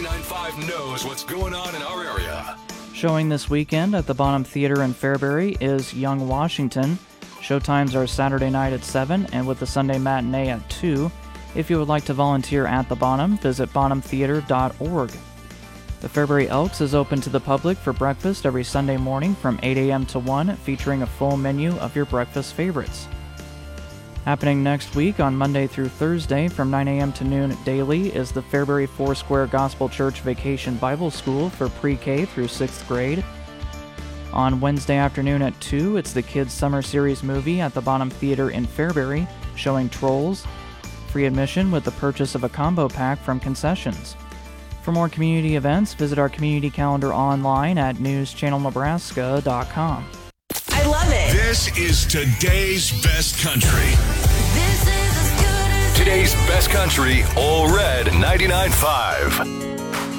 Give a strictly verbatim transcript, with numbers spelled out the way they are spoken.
ninety-nine point five knows what's going on in our area. Showing this weekend at the Bonham Theater in Fairbury is Young Washington. Showtimes are Saturday night at seven and with the Sunday matinee at two. If you would like to volunteer at the Bonham, visit bonham theater dot org. The Fairbury Elks is open to the public for breakfast every Sunday morning from eight a.m. to one, featuring a full menu of your breakfast favorites. Happening next week on Monday through Thursday from nine a.m. to noon daily is the Fairbury Foursquare Gospel Church Vacation Bible School for pre-K through sixth grade. On Wednesday afternoon at two, it's the Kids Summer Series movie at the Bonham Theater in Fairbury, showing Trolls. Free admission with the purchase of a combo pack from concessions. For more community events, visit our community calendar online at news channel nebraska dot com. I love it. This is today's best country. This is as good as Today's best country, All Red ninety-nine point five.